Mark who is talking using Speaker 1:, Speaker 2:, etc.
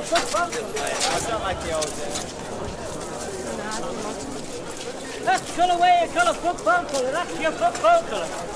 Speaker 1: football colour.
Speaker 2: It's not like the old days.
Speaker 1: That's the colour where you colour football colour. That's your football colour.